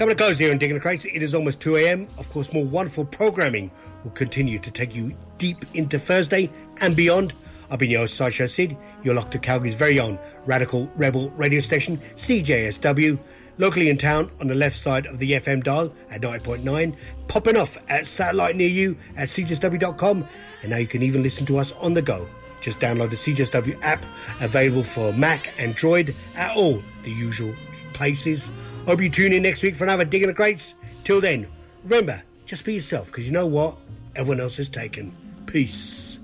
Coming to close here on Digging the Crates, it is almost 2 a.m. Of course, more wonderful programming will continue to take you deep into Thursday and beyond. I've been your host, Sideshow Sid. You're locked to Calgary's very own Radical Rebel radio station, CJSW, locally in town on the left side of the FM dial at 90.9, popping off at satellite near you at cjsw.com, and now you can even listen to us on the go. Just download the CJSW app, available for Mac, Android, at all the usual places. Hope you tune in next week for another Digging the Crates. Till then, remember, just be yourself, because you know what? Everyone else is taken. Peace.